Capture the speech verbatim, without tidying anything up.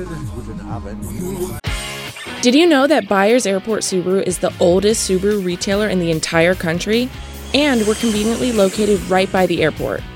Did you know that Byers Airport Subaru is the oldest Subaru retailer in the entire country? And we're conveniently located right by the airport.